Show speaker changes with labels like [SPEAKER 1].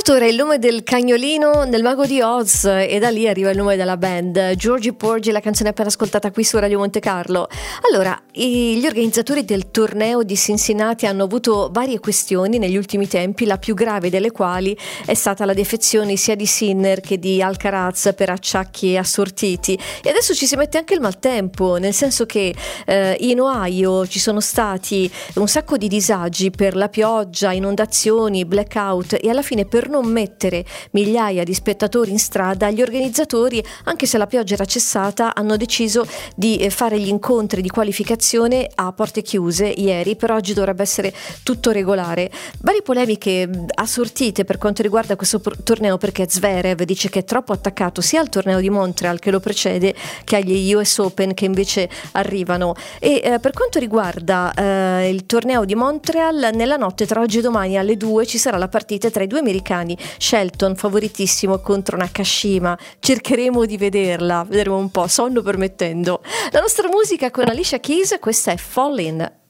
[SPEAKER 1] Salvatore è il nome del cagnolino nel Mago di Oz e da lì arriva il nome della band. Georgie Porgy, la canzone appena ascoltata qui su Radio Monte Carlo. Allora, gli organizzatori del torneo di Cincinnati hanno avuto varie questioni negli ultimi tempi, la più grave delle quali è stata la defezione sia di Sinner che di Alcaraz per acciacchi assortiti. E adesso ci si mette anche il maltempo, nel senso che in Ohio ci sono stati un sacco di disagi per la pioggia, inondazioni, blackout, e alla fine, per non mettere migliaia di spettatori in strada, gli organizzatori, anche se la pioggia era cessata, hanno deciso di fare gli incontri di qualificazione a porte chiuse ieri. Per oggi dovrebbe essere tutto regolare. Varie polemiche assortite per quanto riguarda questo torneo, perché Zverev dice che è troppo attaccato sia al torneo di Montreal che lo precede che agli US Open che invece arrivano. E per quanto riguarda il torneo di Montreal, nella notte tra oggi e domani alle 2 ci sarà la partita tra i due americani, Shelton favoritissimo contro Nakashima. Cercheremo di vederla, vedremo un po', sonno permettendo. La nostra musica con Alicia Keys, questa è Fallin'.